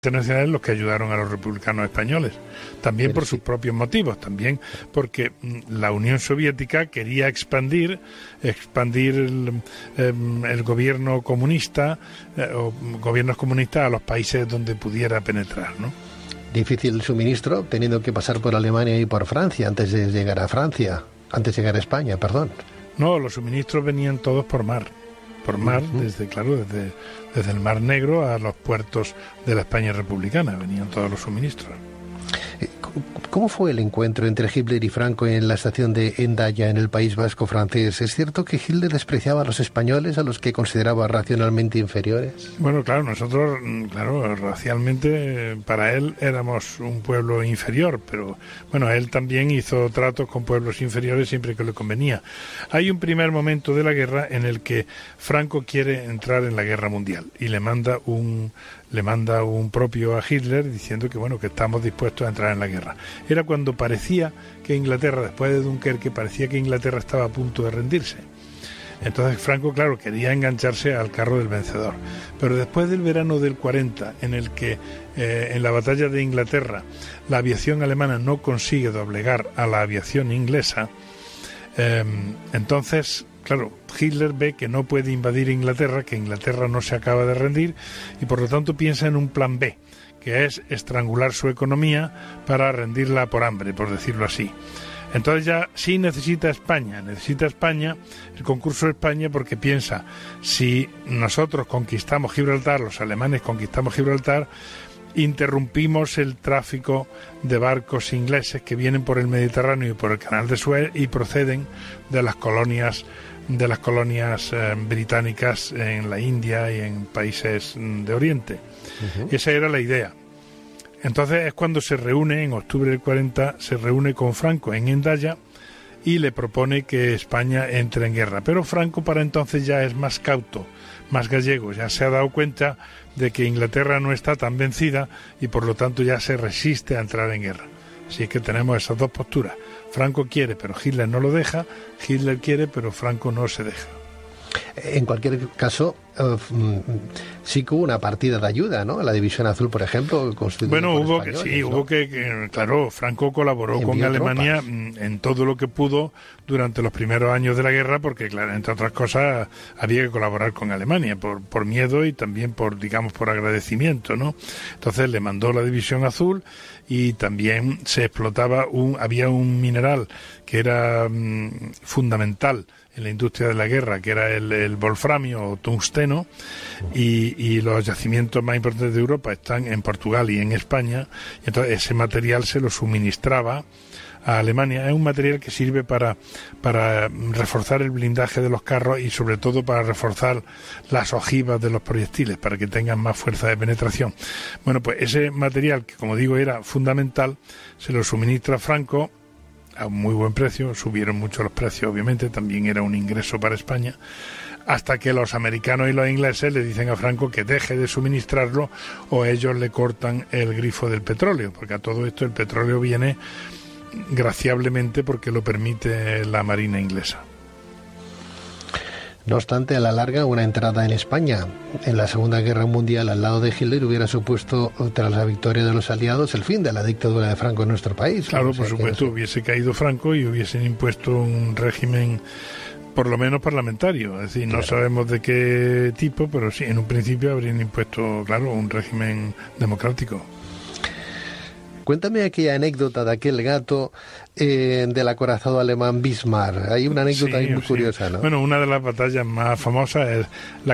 internacionales los que ayudaron a los republicanos españoles, también por sus propios motivos, también porque la Unión Soviética quería expandir el gobierno comunista o gobiernos comunistas a los países donde pudiera penetrar, ¿no? Difícil el suministro, teniendo que pasar por Alemania y por Francia antes de llegar a España, perdón. No, los suministros venían todos por mar. Desde el Mar Negro a los puertos de la España republicana, venían todos los suministros. ¿Cómo fue el encuentro entre Hitler y Franco en la estación de Hendaya, en el País Vasco francés? ¿Es cierto que Hitler despreciaba a los españoles, a los que consideraba racionalmente inferiores? Bueno, claro, nosotros, racialmente, para él éramos un pueblo inferior, pero bueno, él también hizo tratos con pueblos inferiores siempre que le convenía. Hay un primer momento de la guerra en el que Franco quiere entrar en la guerra mundial y le manda un propio a Hitler diciendo que estamos dispuestos a entrar en la guerra. Era cuando parecía que Inglaterra, después de Dunkerque, estaba a punto de rendirse. Entonces Franco, claro, quería engancharse al carro del vencedor. Pero después del verano del 40, en el que en la batalla de Inglaterra la aviación alemana no consigue doblegar a la aviación inglesa, entonces, claro, Hitler ve que no puede invadir Inglaterra, que Inglaterra no se acaba de rendir, y por lo tanto piensa en un plan B, que es estrangular su economía para rendirla por hambre, por decirlo así. Entonces ya sí necesita España el concurso de España, porque piensa, si nosotros conquistamos Gibraltar, los alemanes conquistamos Gibraltar, interrumpimos el tráfico de barcos ingleses que vienen por el Mediterráneo y por el Canal de Suez y proceden de las colonias británicas en la India y en países de Oriente. Esa era la idea. Entonces es cuando se reúne, en octubre del 40, se reúne con Franco en Hendaya y le propone que España entre en guerra. Pero Franco para entonces ya es más cauto, más gallego, ya se ha dado cuenta de que Inglaterra no está tan vencida y por lo tanto ya se resiste a entrar en guerra. Así que tenemos esas dos posturas. Franco quiere, pero Hitler no lo deja. Hitler quiere, pero Franco no se deja. En cualquier caso, sí que hubo una partida de ayuda, ¿no? La División Azul, por ejemplo, bueno, hubo que, claro, Franco colaboró con Alemania en todo lo que pudo durante los primeros años de la guerra, porque, claro, entre otras cosas, había que colaborar con Alemania por miedo y también por agradecimiento, ¿no? Entonces le mandó la División Azul y también se explotaba había un mineral que era fundamental en la industria de la guerra, que era el wolframio o tungsteno, y los yacimientos más importantes de Europa están en Portugal y en España, y entonces ese material se lo suministraba a Alemania. Es un material que sirve para reforzar el blindaje de los carros y sobre todo para reforzar las ojivas de los proyectiles, para que tengan más fuerza de penetración. Bueno, pues ese material, que como digo era fundamental, se lo suministra Franco a un muy buen precio. Subieron mucho los precios, obviamente, también era un ingreso para España, hasta que los americanos y los ingleses le dicen a Franco que deje de suministrarlo o ellos le cortan el grifo del petróleo, porque a todo esto el petróleo viene graciablemente porque lo permite la Marina inglesa. No obstante, a la larga, una entrada en España en la Segunda Guerra Mundial al lado de Hitler hubiera supuesto, tras la victoria de los aliados, el fin de la dictadura de Franco en nuestro país. Claro, por supuesto, hubiese caído Franco y hubiesen impuesto un régimen, por lo menos parlamentario. Es decir, no sabemos de qué tipo, pero sí, en un principio habrían impuesto, claro, un régimen democrático. Cuéntame aquella anécdota de aquel gato del acorazado alemán Bismarck. Hay una anécdota ahí muy curiosa, ¿no? Bueno, una de las batallas más famosas es la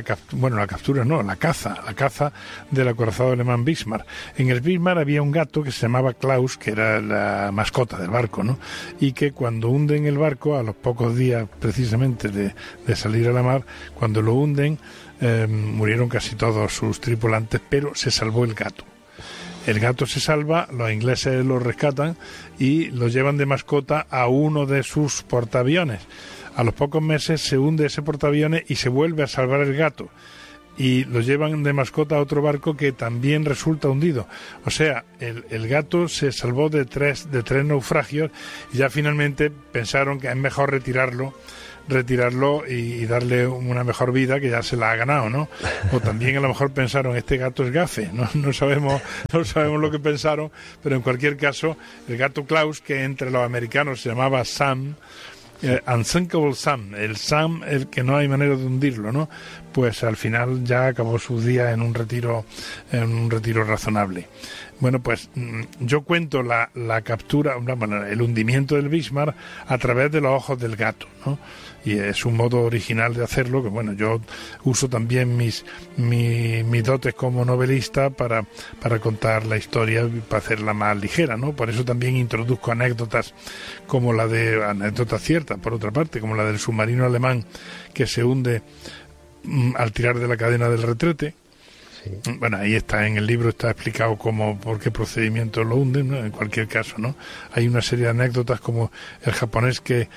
caza del acorazado alemán Bismarck. En el Bismarck había un gato que se llamaba Klaus, que era la mascota del barco, ¿no? Y que cuando hunden el barco, a los pocos días precisamente de salir a la mar, cuando lo hunden, murieron casi todos sus tripulantes, pero se salvó el gato. El gato se salva, los ingleses lo rescatan y lo llevan de mascota a uno de sus portaaviones. A los pocos meses se hunde ese portaaviones y se vuelve a salvar el gato. Y lo llevan de mascota a otro barco que también resulta hundido. O sea, el gato se salvó de tres naufragios y ya finalmente pensaron que es mejor retirarlo retirarlo y darle una mejor vida, que ya se la ha ganado, ¿no? O también a lo mejor pensaron, este gato es gafe, no sabemos lo que pensaron, pero en cualquier caso, el gato Klaus, que entre los americanos se llamaba Sam, Unsinkable Sam, el que no hay manera de hundirlo, ¿no? Pues al final ya acabó sus días en un retiro razonable. Bueno, pues yo cuento la captura, bueno, el hundimiento del Bismarck a través de los ojos del gato, ¿no? Y es un modo original de hacerlo, que bueno, yo uso también mis dotes como novelista para contar la historia y para hacerla más ligera, ¿no? Por eso también introduzco anécdotas como anécdotas ciertas, por otra parte, como la del submarino alemán que se hunde al tirar de la cadena del retrete. Sí. Bueno, ahí está, en el libro está explicado por qué procedimiento lo hunden, ¿no? En cualquier caso, ¿no? Hay una serie de anécdotas como el japonés que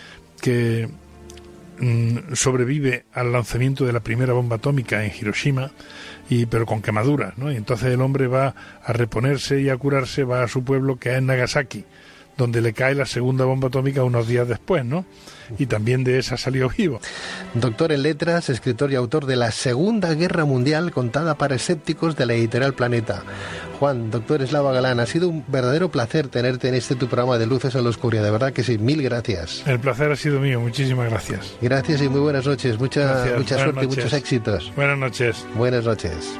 sobrevive al lanzamiento de la primera bomba atómica en Hiroshima, pero con quemaduras, ¿no? Y entonces el hombre va a reponerse y a curarse, va a su pueblo, que es Nagasaki, donde le cae la segunda bomba atómica unos días después, ¿no? Y también de esa salió vivo. Doctor en Letras, escritor y autor de La Segunda Guerra Mundial contada para escépticos, de la editorial Planeta. Juan, doctor Eslava Galán, ha sido un verdadero placer tenerte en tu programa de Luces a la Oscuridad. De verdad que sí, mil gracias. El placer ha sido mío, muchísimas gracias. Gracias y muy buenas noches. Mucha suerte noches. Y muchos éxitos. Buenas noches. Buenas noches.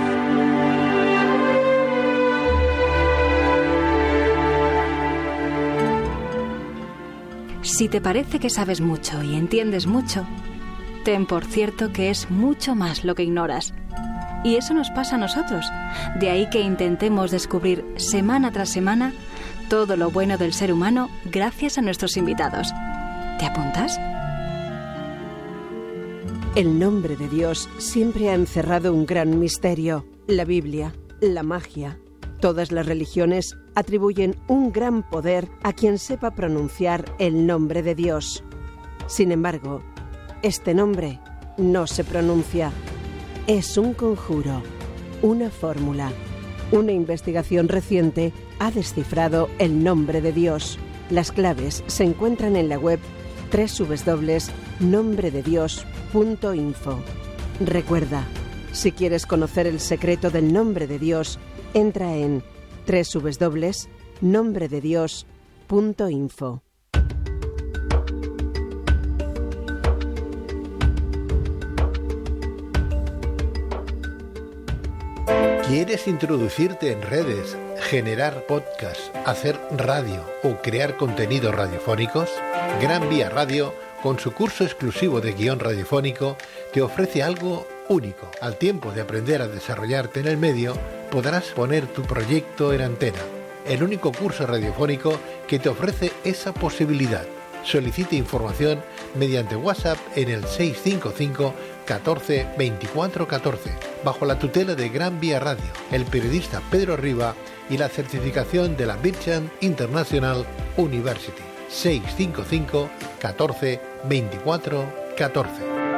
Si te parece que sabes mucho y entiendes mucho, ten por cierto que es mucho más lo que ignoras. Y eso nos pasa a nosotros. De ahí que intentemos descubrir semana tras semana todo lo bueno del ser humano gracias a nuestros invitados. ¿Te apuntas? El nombre de Dios siempre ha encerrado un gran misterio. La Biblia, la magia. Todas las religiones atribuyen un gran poder a quien sepa pronunciar el nombre de Dios. Sin embargo, este nombre no se pronuncia. Es un conjuro, una fórmula. Una investigación reciente ha descifrado el nombre de Dios. Las claves se encuentran en la web www.nombrededios.info. Recuerda, si quieres conocer el secreto del nombre de Dios, entra en www.nombrededios.info. ¿Quieres introducirte en redes, generar podcasts, hacer radio o crear contenidos radiofónicos? Gran Vía Radio, con su curso exclusivo de guión radiofónico, te ofrece algo único. Al tiempo de aprender a desarrollarte en el medio, podrás poner tu proyecto en antena. El único curso radiofónico que te ofrece esa posibilidad. Solicite información mediante WhatsApp en el 655 14 24 14, bajo la tutela de Gran Vía Radio, el periodista Pedro Riba y la certificación de la Bircham International University. 655 14 24 14.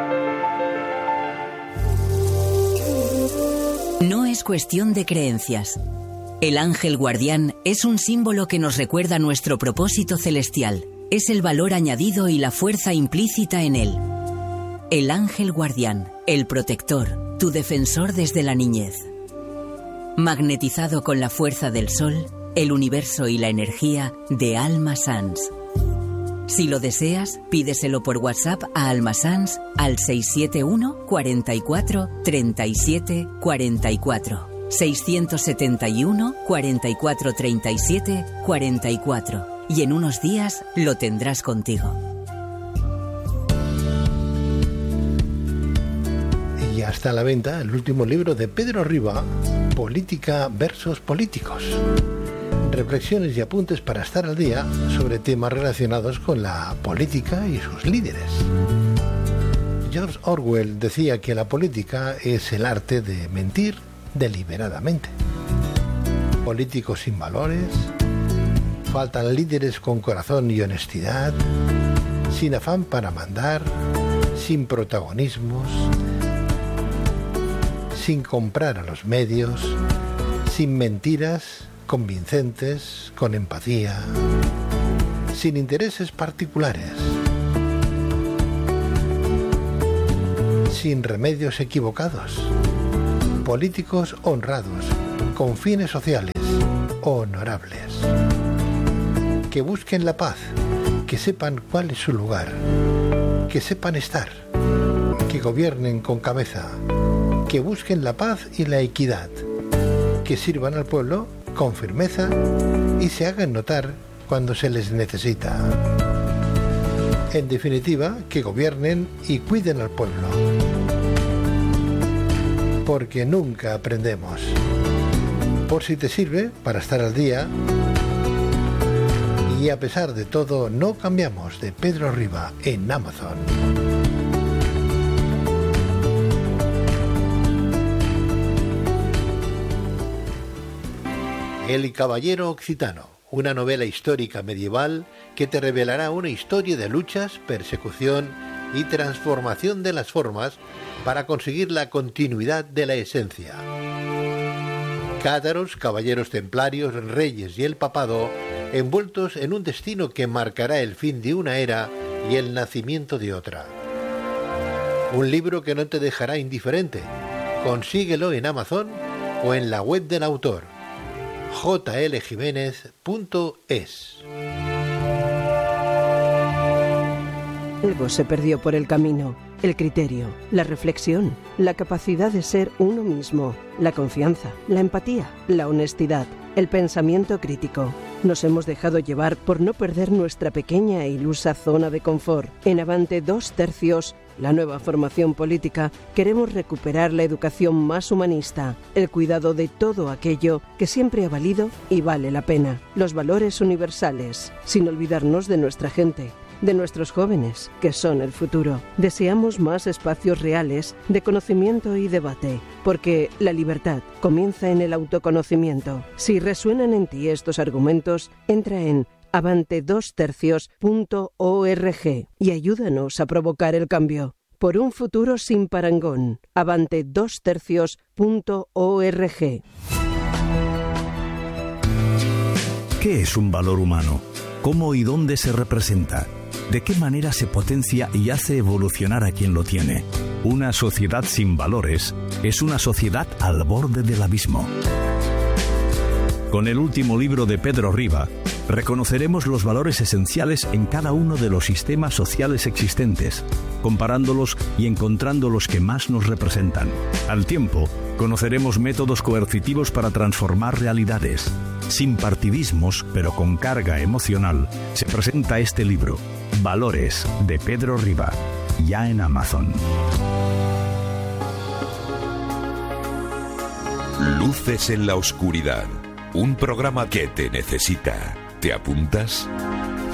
No es cuestión de creencias. El ángel guardián es un símbolo que nos recuerda nuestro propósito celestial. Es el valor añadido y la fuerza implícita en él. El ángel guardián, el protector, tu defensor desde la niñez. Magnetizado con la fuerza del sol, el universo y la energía de Alma Sans. Si lo deseas, pídeselo por WhatsApp a Alma Sans al 671 44 37 44. 671 44 37 44. Y en unos días lo tendrás contigo. Y ya está a la venta el último libro de Pedro Riba, Política versus Políticos. Reflexiones y apuntes para estar al día sobre temas relacionados con la política y sus líderes. George Orwell decía que la política es el arte de mentir deliberadamente. Políticos sin valores, faltan líderes con corazón y honestidad, sin afán para mandar, sin protagonismos, sin comprar a los medios, sin mentiras convincentes, con empatía, sin intereses particulares. sin remedios equivocados. Políticos honrados, con fines sociales, honorables. Que busquen la paz, que sepan cuál es su lugar, que sepan estar, que gobiernen con cabeza, que busquen la paz y la equidad, que sirvan al pueblo con firmeza y se hagan notar cuando se les necesita. En definitiva, que gobiernen y cuiden al pueblo. Porque nunca aprendemos. Por si te sirve para estar al día. Y a pesar de todo, no cambiamos, de Pedro Riba en Amazon. El Caballero Occitano, una novela histórica medieval que te revelará una historia de luchas, persecución y transformación de las formas para conseguir la continuidad de la esencia. Cátaros, caballeros templarios, reyes y el papado, envueltos en un destino que marcará el fin de una era y el nacimiento de otra. Un libro que no te dejará indiferente. Consíguelo en Amazon o en la web del autor, jljiménez.es. Algo se perdió por el camino. El criterio, la reflexión, la capacidad de ser uno mismo, la confianza, la empatía, la honestidad, el pensamiento crítico. Nos hemos dejado llevar por no perder nuestra pequeña e ilusa zona de confort. En Avante 2/3, la nueva formación política, queremos recuperar la educación más humanista, el cuidado de todo aquello que siempre ha valido y vale la pena, los valores universales, sin olvidarnos de nuestra gente, de nuestros jóvenes, que son el futuro. Deseamos más espacios reales de conocimiento y debate, porque la libertad comienza en el autoconocimiento. Si resuenan en ti estos argumentos, entra en avante2tercios.org y ayúdanos a provocar el cambio. Por un futuro sin parangón. avante2tercios.org. ¿Qué es un valor humano? ¿Cómo y dónde se representa? ¿De qué manera se potencia y hace evolucionar a quien lo tiene? Una sociedad sin valores es una sociedad al borde del abismo. Con el último libro de Pedro Riba, reconoceremos los valores esenciales en cada uno de los sistemas sociales existentes, comparándolos y encontrando los que más nos representan. Al tiempo, conoceremos métodos coercitivos para transformar realidades. Sin partidismos, pero con carga emocional, se presenta este libro, Valores, de Pedro Riba, ya en Amazon. Luces en la oscuridad. Un programa que te necesita. ¿Te apuntas?